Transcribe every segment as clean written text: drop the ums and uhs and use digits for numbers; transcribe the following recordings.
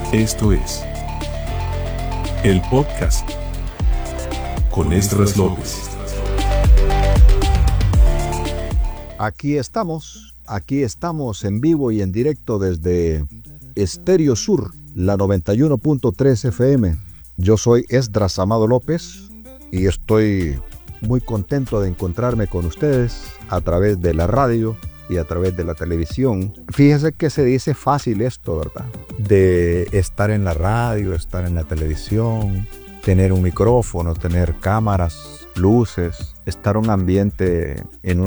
Esto es el podcast con Esdras López. Aquí estamos en vivo y en directo desde Estéreo Sur, la 91.3 FM. Yo soy Esdras Amado López y estoy muy contento de encontrarme con ustedes a través de la radio y a través de la televisión. Fíjese que se dice fácil esto, ¿verdad? De estar en la radio, estar en la televisión, tener un micrófono, tener cámaras, luces, estar en un ambiente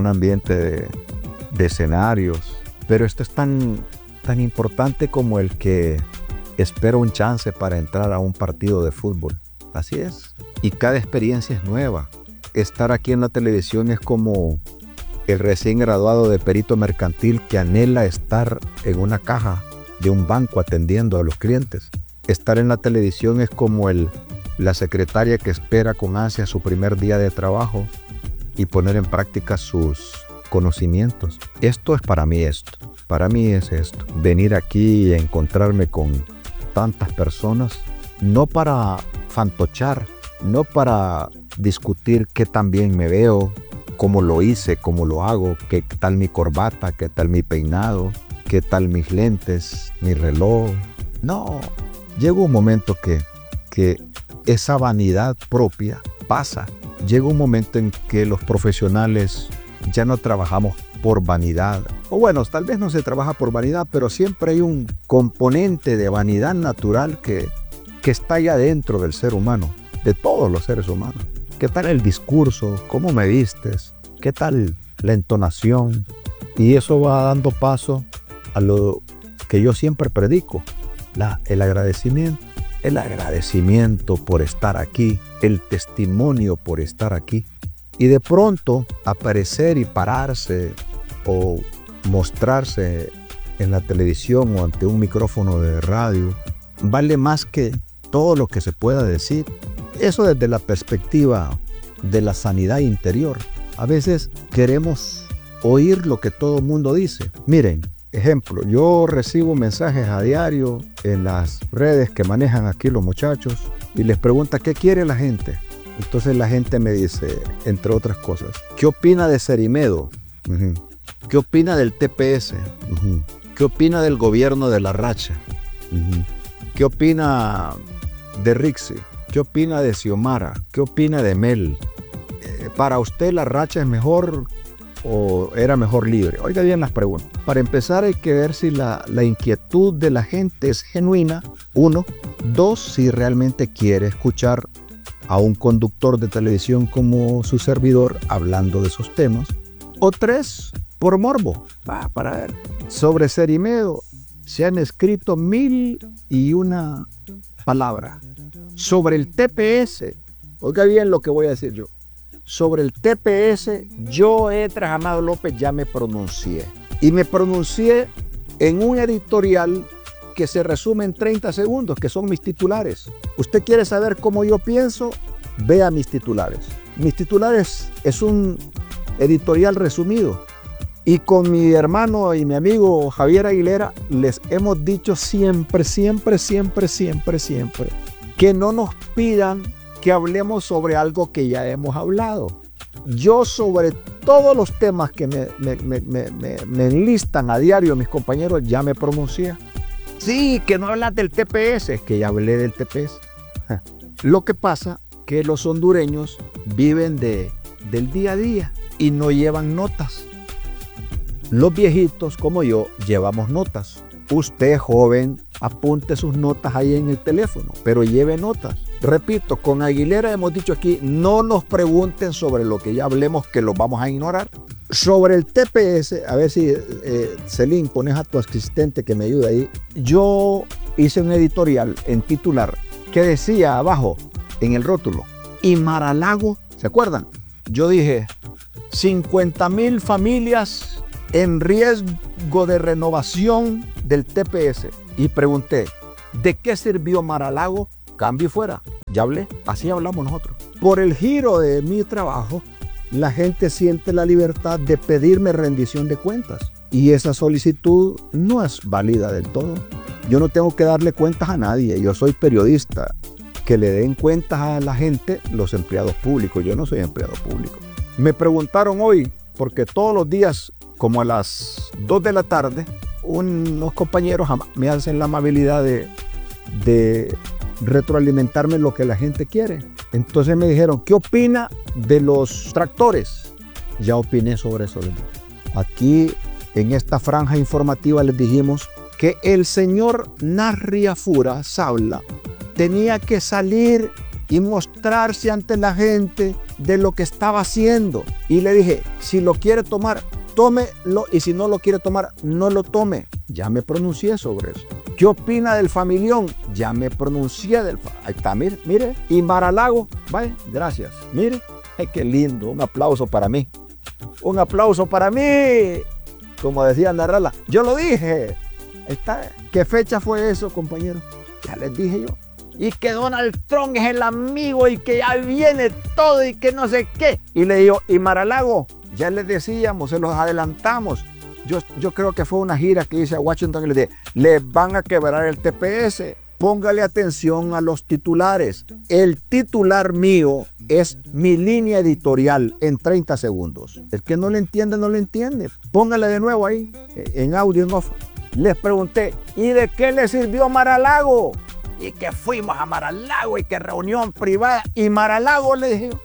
de escenarios. Pero esto es tan importante como el que espera un chance para entrar a un partido de fútbol. Así es. Y cada experiencia es nueva. Estar aquí en la televisión es como el recién graduado de perito mercantil que anhela estar en una caja de un banco atendiendo a los clientes. Estar en la televisión es como la secretaria que espera con ansia su primer día de trabajo y poner en práctica sus conocimientos. Esto es para mí esto. Para mí es esto. Venir aquí y encontrarme con tantas personas, no para fantochar, no para discutir qué tan bien me veo, cómo lo hice, cómo lo hago, qué tal mi corbata, qué tal mi peinado, qué tal mis lentes, mi reloj. No, llega un momento que esa vanidad propia pasa. Llega un momento en que los profesionales ya no trabajamos por vanidad. O bueno, tal vez no se trabaja por vanidad, pero siempre hay un componente de vanidad natural que está ahí adentro del ser humano, de todos los seres humanos. ¿Qué tal el discurso? ¿Cómo me vistes? ¿Qué tal la entonación? Y eso va dando paso a lo que yo siempre predico, el agradecimiento. El agradecimiento por estar aquí, el testimonio por estar aquí. Y de pronto aparecer y pararse o mostrarse en la televisión o ante un micrófono de radio vale más que todo lo que se pueda decir. Eso desde la perspectiva de la sanidad interior. A veces queremos oír lo que todo el mundo dice. Miren, ejemplo, yo recibo mensajes a diario en las redes que manejan aquí los muchachos y les pregunta qué quiere la gente. Entonces la gente me dice, entre otras cosas, ¿qué opina de Cerimedo? ¿Qué opina del TPS? ¿Qué opina del gobierno de la Racha? ¿Qué opina de Rixi? ¿Qué opina de Xiomara? ¿Qué opina de Mel? ¿Para usted la Racha es mejor o era mejor libre? Oiga bien las preguntas. Para empezar hay que ver si la inquietud de la gente es genuina, 1. 2, si realmente quiere escuchar a un conductor de televisión como su servidor hablando de esos temas. O 3, por morbo. Para ver. Sobre Cerimedo se han escrito 1001 palabras. Sobre el TPS, oiga bien lo que voy a decir yo. Sobre el TPS, yo, Esdras Amado López, ya me pronuncié. Y me pronuncié en un editorial que se resume en 30 segundos, que son mis titulares. ¿Usted quiere saber cómo yo pienso? Vea mis titulares. Mis titulares es un editorial resumido. Y con mi hermano y mi amigo Javier Aguilera les hemos dicho siempre, que no nos pidan que hablemos sobre algo que ya hemos hablado. Yo sobre todos los temas que me enlistan a diario mis compañeros ya me pronuncié. Sí, que no hablas del TPS, es que ya hablé del TPS. Lo que pasa que los hondureños viven del día a día y no llevan notas. Los viejitos como yo llevamos notas. Usted, joven, apunte sus notas ahí en el teléfono, pero lleve notas. Repito, con Aguilera hemos dicho aquí, no nos pregunten sobre lo que ya hablemos, que lo vamos a ignorar. Sobre el TPS, a ver si Celín, pones a tu asistente que me ayude ahí. Yo hice un editorial en titular que decía abajo, en el rótulo, y Mar-a-Lago, ¿se acuerdan? Yo dije, 50,000 familias en riesgo de renovación del TPS. Y pregunté, ¿de qué sirvió Mar-a-Lago? Cambio y fuera. Ya hablé, así hablamos nosotros. Por el giro de mi trabajo, la gente siente la libertad de pedirme rendición de cuentas. Y esa solicitud no es válida del todo. Yo no tengo que darle cuentas a nadie. Yo soy periodista. Que le den cuentas a la gente los empleados públicos. Yo no soy empleado público. Me preguntaron hoy, porque todos los días, como a las 2 de la tarde, unos compañeros me hacen la amabilidad de retroalimentarme lo que la gente quiere. Entonces me dijeron, ¿qué opina de los tractores? Ya opiné sobre eso. Aquí, en esta franja informativa, les dijimos que el señor Narriafura Sabla tenía que salir y mostrarse ante la gente de lo que estaba haciendo. Y le dije, si lo quiere tomar, tómelo, y si no lo quiere tomar, no lo tome. Ya me pronuncié sobre eso. ¿Qué opina del familión? Ya me pronuncié del familión. Ahí está, mire. Y Mar-a-Lago, vaya, gracias. Mire, ay, qué lindo. Un aplauso para mí. Un aplauso para mí. Como decía Narrala, yo lo dije. Ahí está. ¿Qué fecha fue eso, compañero? Ya les dije yo. Y que Donald Trump es el amigo y que ya viene todo y que no sé qué. Y le digo, y Mar-a-Lago, ya les decíamos, se los adelantamos. Yo creo que fue una gira que hice a Washington y le dije, les van a quebrar el TPS. Póngale atención a los titulares. El titular mío es mi línea editorial en 30 segundos. El que no le entiende, no le entiende. Póngale de nuevo ahí, en audio, en off. Les pregunté, ¿y de qué le sirvió Mar-a-Lago? Y que fuimos a Mar-a-Lago y que reunión privada. Y Mar-a-Lago le dije,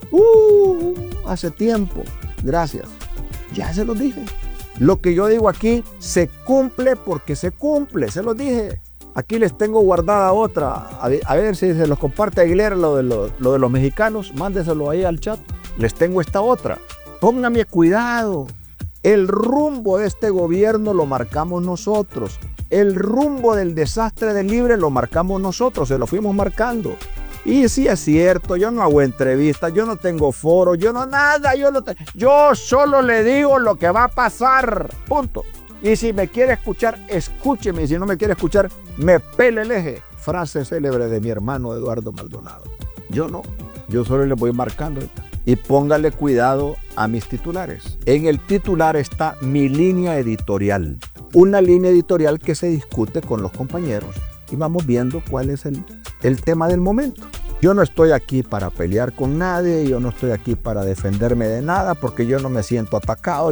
hace tiempo, gracias. Ya se los dije. Lo que yo digo aquí se cumple porque se cumple, se los dije. Aquí les tengo guardada otra. A ver si se los comparte Aguilera, lo de los mexicanos. Mándeselo ahí al chat. Les tengo esta otra. Póngame cuidado. El rumbo de este gobierno lo marcamos nosotros. El rumbo del desastre del Libre lo marcamos nosotros, se lo fuimos marcando. Y sí es cierto, yo no hago entrevistas, yo no tengo foro, yo no nada, yo solo le digo lo que va a pasar, punto. Y si me quiere escuchar, escúcheme, y si no me quiere escuchar, me pele el eje. Frase célebre de mi hermano Eduardo Maldonado. Yo no, yo solo le voy marcando. Y póngale cuidado a mis titulares. En el titular está mi línea editorial. Una línea editorial que se discute con los compañeros y vamos viendo cuál es el tema del momento. Yo no estoy aquí para pelear con nadie, yo no estoy aquí para defenderme de nada porque yo no me siento atacado,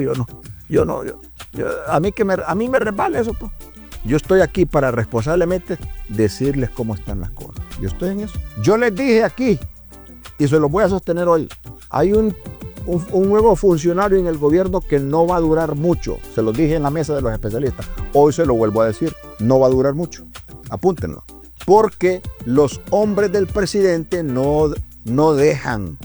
a mí me resbala eso, pues. Yo estoy aquí para responsablemente decirles cómo están las cosas. Yo estoy en eso. Yo les dije aquí, y se los voy a sostener hoy, hay un nuevo funcionario en el gobierno que no va a durar mucho. Se los dije en la mesa de los especialistas. Hoy se lo vuelvo a decir. No va a durar mucho. Apúntenlo. Porque los hombres del presidente no dejan.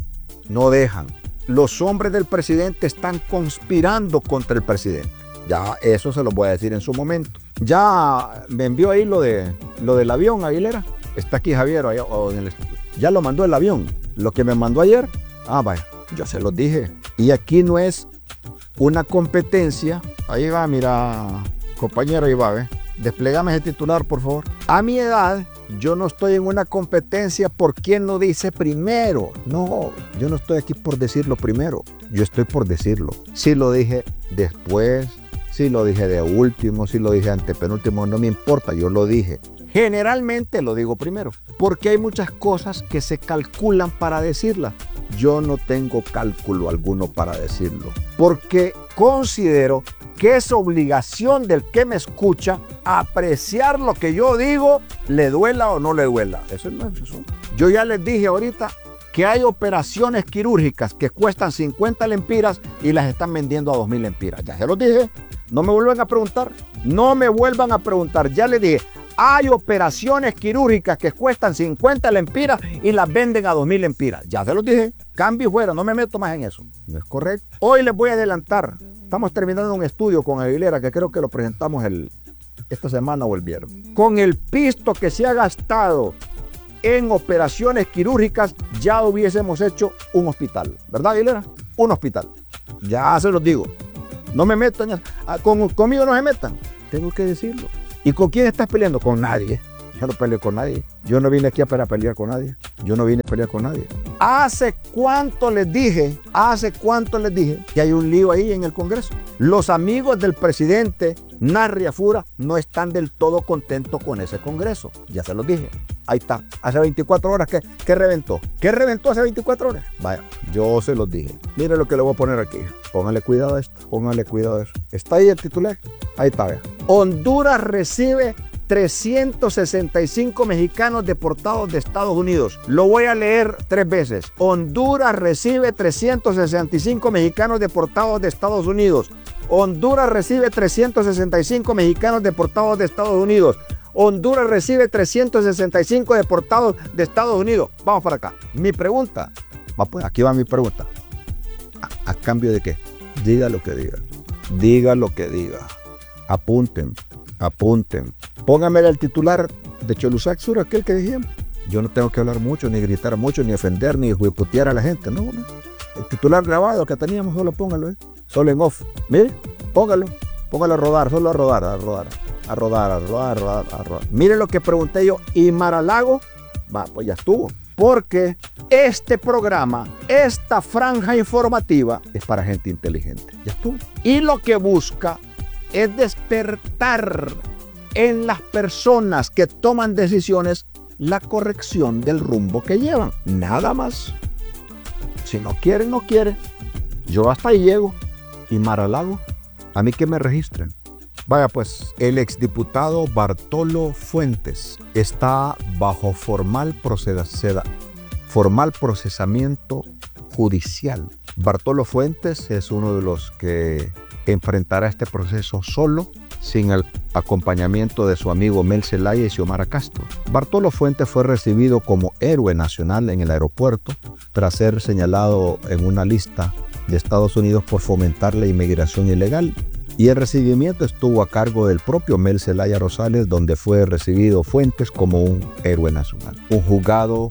Los hombres del presidente están conspirando contra el presidente. Ya eso se los voy a decir en su momento. Ya me envió ahí lo del avión, Aguilera. Está aquí Javier. Ya lo mandó el avión. Lo que me mandó ayer. Vaya. Yo se los dije. Y aquí no es una competencia. Ahí va, mira, compañero, ahí va, ¿ves? Desplegame ese titular, por favor. A mi edad, yo no estoy en una competencia por quién lo dice primero. No, yo no estoy aquí por decirlo primero. Yo estoy por decirlo. Si lo dije después, si lo dije de último, si lo dije antepenúltimo, no me importa, yo lo dije. Generalmente lo digo primero, porque hay muchas cosas que se calculan para decirlas. Yo no tengo cálculo alguno para decirlo, porque considero que es obligación del que me escucha apreciar lo que yo digo, le duela o no le duela. Eso no es eso. Yo ya les dije ahorita que hay operaciones quirúrgicas que cuestan 50 lempiras y las están vendiendo a 2,000 lempiras. Ya se los dije. No me vuelvan a preguntar. No me vuelvan a preguntar. Ya les dije. Hay operaciones quirúrgicas que cuestan 50 lempiras y las venden a 2,000 lempiras. Ya se los dije. Cambio y fuera. No me meto más en eso. No es correcto. Hoy les voy a adelantar. Estamos terminando un estudio con Aguilera que creo que lo presentamos esta semana o el viernes. Con el pisto que se ha gastado en operaciones quirúrgicas, ya hubiésemos hecho un hospital. ¿Verdad, Aguilera? Un hospital. Ya se los digo. No me meto en eso. Conmigo no se metan. Tengo que decirlo. ¿Y con quién estás peleando? Con nadie. Yo no peleo con nadie. Yo no vine aquí para pelear con nadie. Yo no vine a pelear con nadie. ¿Hace cuánto les dije que hay un lío ahí en el Congreso? Los amigos del presidente Narria Fura no están del todo contentos con ese Congreso. Ya se los dije. Ahí está. Hace 24 horas, ¿qué reventó? ¿Qué reventó hace 24 horas? Vaya, yo se los dije. Mire lo que le voy a poner aquí. Póngale cuidado a esto. Póngale cuidado a eso. ¿Está ahí el titular? Ahí está, vea. Honduras recibe 365 mexicanos deportados de Estados Unidos. Lo voy a leer 3 veces. Honduras recibe 365 mexicanos deportados de Estados Unidos. Honduras recibe 365 mexicanos deportados de Estados Unidos. Honduras recibe 365 deportados de Estados Unidos. Vamos para acá. Mi pregunta. Pues, aquí va mi pregunta. ¿A cambio de qué? Diga lo que diga. Diga lo que diga. Apunten. Póngame el titular de Cholusac Sur, aquel que dijimos. Yo no tengo que hablar mucho, ni gritar mucho, ni ofender, ni hueputear a la gente. No. El titular grabado que teníamos, solo póngalo. Solo en off. Mire, póngalo a rodar, solo a rodar. Mire lo que pregunté yo. ¿Y Mar-a-Lago? Pues ya estuvo. Porque este programa, esta franja informativa, es para gente inteligente. Ya estuvo. Y lo que busca es despertar en las personas que toman decisiones la corrección del rumbo que llevan. Nada más. Si no quieren, no quieren. Yo hasta ahí llego. ¿Y Mar-a-Lago? A mí que me registren. Vaya pues, el exdiputado Bartolo Fuentes está bajo formal procesamiento judicial. Bartolo Fuentes es uno de los que enfrentará este proceso solo, sin el acompañamiento de su amigo Mel Zelaya y Xiomara Castro. Bartolo Fuentes fue recibido como héroe nacional en el aeropuerto tras ser señalado en una lista de Estados Unidos por fomentar la inmigración ilegal, y el recibimiento estuvo a cargo del propio Mel Zelaya Rosales, donde fue recibido Fuentes como un héroe nacional. Un juzgado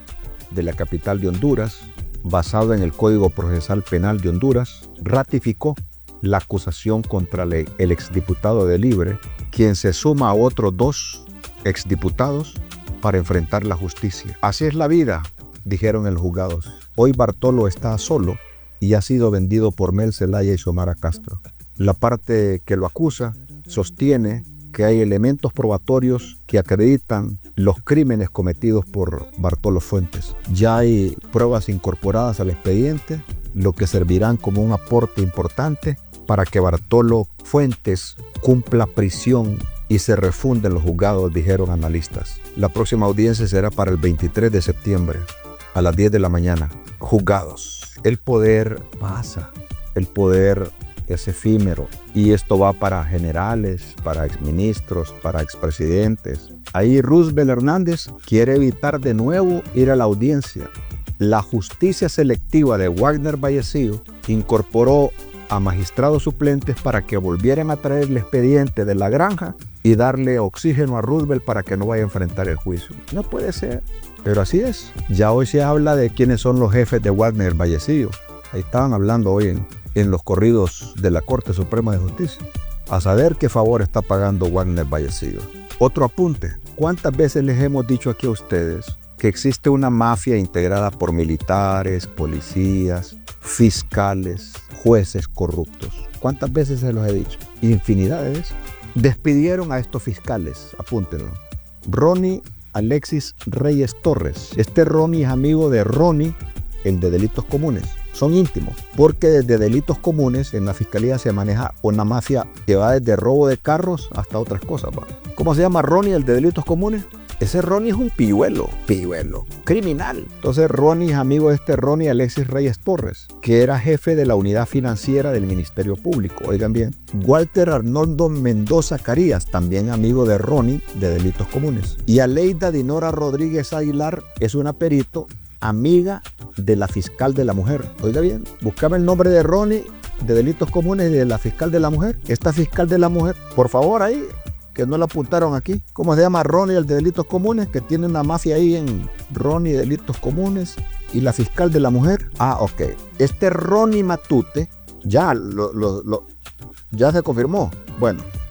de la capital de Honduras, basado en el Código Procesal Penal de Honduras, ratificó la acusación contra el exdiputado de Libre, quien se suma a otros 2 exdiputados para enfrentar la justicia. Así es la vida, dijeron en los juzgados. Hoy Bartolo está solo y ha sido vendido por Mel Zelaya y Xiomara Castro. La parte que lo acusa sostiene que hay elementos probatorios que acreditan los crímenes cometidos por Bartolo Fuentes. Ya hay pruebas incorporadas al expediente, lo que servirán como un aporte importante para que Bartolo Fuentes cumpla prisión y se refunda en los juzgados, dijeron analistas. La próxima audiencia será para el 23 de septiembre a las 10 de la mañana. Juzgados. El poder pasa, el poder es efímero, y esto va para generales, para exministros, para expresidentes. Ahí Roosevelt Hernández quiere evitar de nuevo ir a la audiencia. La justicia selectiva de Wagner Vallecillo incorporó a magistrados suplentes para que volvieran a traer el expediente de la granja y darle oxígeno a Roosevelt para que no vaya a enfrentar el juicio. No puede ser, pero así es. Ya hoy se habla de quiénes son los jefes de Wagner Vallecillo. Ahí estaban hablando hoy en los corridos de la Corte Suprema de Justicia. A saber qué favor está pagando Wagner Vallecillo. Otro apunte. ¿Cuántas veces les hemos dicho aquí a ustedes que existe una mafia integrada por militares, policías, fiscales, jueces corruptos? ¿Cuántas veces se los he dicho? Infinidad de veces. Despidieron a estos fiscales, apúntenlo. Ronnie Alexis Reyes Torres. Este Ronnie es amigo de Ronnie, el de delitos comunes. Son íntimos, porque desde delitos comunes en la fiscalía se maneja una mafia que va desde robo de carros hasta otras cosas. ¿Cómo se llama Ronnie, el de delitos comunes? Ese Ronnie es un pilluelo, criminal. Entonces Ronnie es amigo de este Ronnie Alexis Reyes Torres, que era jefe de la unidad financiera del Ministerio Público. Oigan bien, Walter Arnoldo Mendoza Carías, también amigo de Ronnie de delitos comunes. Y Aleida Dinora Rodríguez Aguilar es una perito amiga de la fiscal de la mujer. Oiga bien, buscame el nombre de Ronnie de delitos comunes y de la fiscal de la mujer. Esta fiscal de la mujer, por favor ahí, que no la apuntaron aquí. ¿Cómo se llama Ronnie, el de delitos comunes? Que tiene una mafia ahí en Ronnie delitos comunes y la fiscal de la mujer. Ok. Este Ronnie Matute, ya se confirmó. Bueno,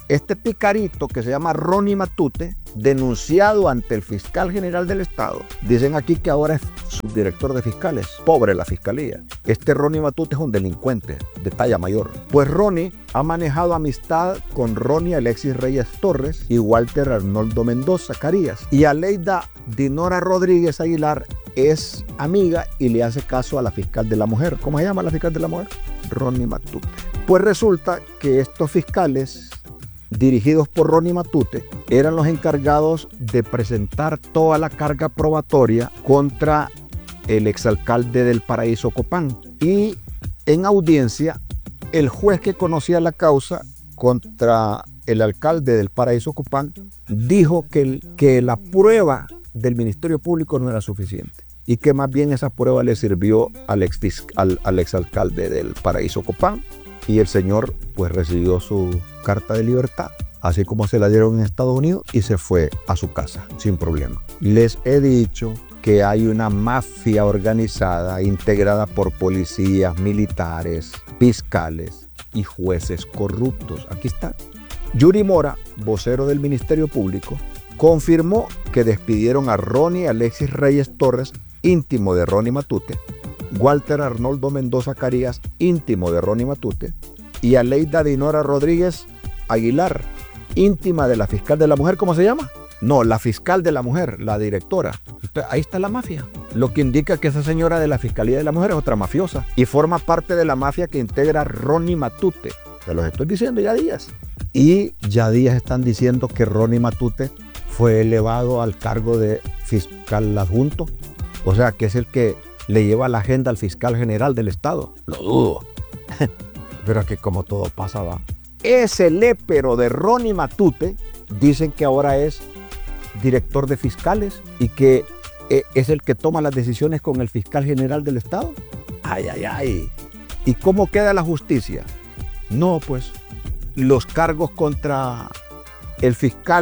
Este picarito que se llama Ronnie Matute, denunciado ante el fiscal general del estado, dicen aquí que ahora es subdirector de fiscales. Pobre la fiscalía. Este Ronnie Matute es un delincuente de talla mayor. Pues Ronnie ha manejado amistad con Ronnie Alexis Reyes Torres y Walter Arnoldo Mendoza Carías. Y Aleida Dinora Rodríguez Aguilar es amiga y le hace caso a la fiscal de la mujer. ¿Cómo se llama la fiscal de la mujer? Ronnie Matute. Pues resulta que estos fiscales, dirigidos por Ronnie Matute, eran los encargados de presentar toda la carga probatoria contra el exalcalde del Paraíso Copán. Y en audiencia, el juez que conocía la causa contra el alcalde del Paraíso Copán dijo que la prueba del Ministerio Público no era suficiente y que más bien esa prueba le sirvió al exalcalde del Paraíso Copán. Y el señor pues recibió su carta de libertad, así como se la dieron en Estados Unidos, y se fue a su casa sin problema. Les he dicho que hay una mafia organizada integrada por policías, militares, fiscales y jueces corruptos. Aquí está. Yuri Mora, vocero del Ministerio Público, confirmó que despidieron a Ronnie Alexis Reyes Torres, íntimo de Ronnie Matute, Walter Arnoldo Mendoza Carías, íntimo de Ronnie Matute, y Aleida Dinora Rodríguez Aguilar, íntima de la fiscal de la mujer. ¿Cómo se llama? No, la fiscal de la mujer, la directora. Ahí está la mafia. Lo que indica que esa señora de la Fiscalía de la Mujer es otra mafiosa y forma parte de la mafia que integra Ronnie Matute. Se los estoy diciendo ya días. Y ya días están diciendo que Ronnie Matute fue elevado al cargo de fiscal adjunto. O sea, que es el que le lleva la agenda al fiscal general del estado. Lo dudo. Pero que como todo pasa, va. Ese lépero de Ronnie Matute, dicen que ahora es director de fiscales y que es el que toma las decisiones con el fiscal general del estado. Ay, ay, ay. ¿Y cómo queda la justicia? No, pues los cargos contra el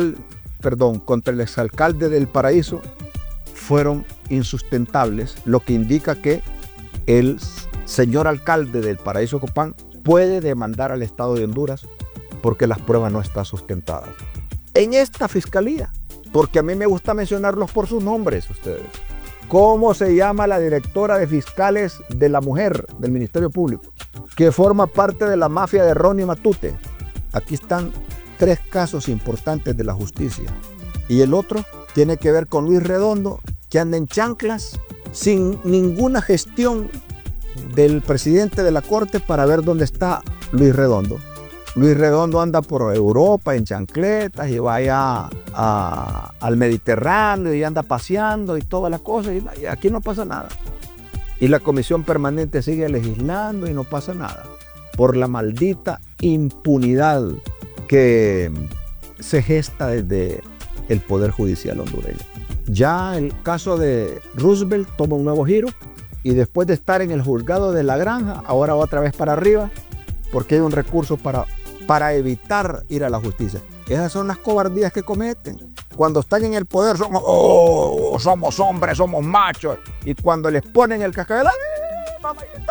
contra el exalcalde del Paraíso fueron insustentables, lo que indica que el señor alcalde del Paraíso Copán puede demandar al Estado de Honduras porque las pruebas no están sustentadas. En esta fiscalía, porque a mí me gusta mencionarlos por sus nombres, ustedes. ¿Cómo se llama la directora de fiscales de la mujer del Ministerio Público, que forma parte de la mafia de Ronnie Matute? Aquí están 3 casos importantes de la justicia. Y el otro tiene que ver con Luis Redondo, que anda en chanclas sin ninguna gestión del presidente de la Corte para ver dónde está Luis Redondo. Luis Redondo anda por Europa en chancletas y vaya al Mediterráneo y anda paseando y toda la cosa, y aquí no pasa nada. Y la comisión permanente sigue legislando y no pasa nada por la maldita impunidad que se gesta desde el Poder Judicial hondureño. Ya el caso de Roosevelt toma un nuevo giro y después de estar en el juzgado de La Granja, ahora otra vez para arriba, porque hay un recurso para evitar ir a la justicia. Esas son las cobardías que cometen. Cuando están en el poder somos hombres, somos machos. Y cuando les ponen el cascabel, mamallita.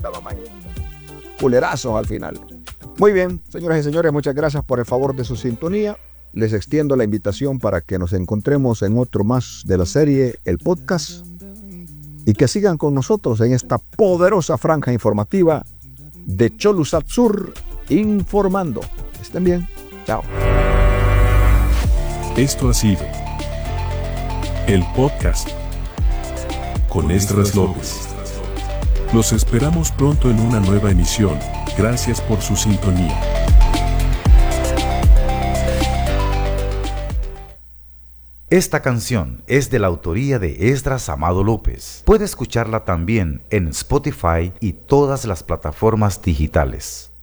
Culerazos al final. Muy bien, señoras y señores, muchas gracias por el favor de su sintonía. Les extiendo la invitación para que nos encontremos en otro más de la serie, el podcast, y que sigan con nosotros en esta poderosa franja informativa de Cholusat Sur informando. Estén bien. Chao. Esto ha sido el podcast con Esdras López. Los esperamos pronto en una nueva emisión. Gracias por su sintonía. Esta canción es de la autoría de Esdras Amado López. Puede escucharla también en Spotify y todas las plataformas digitales.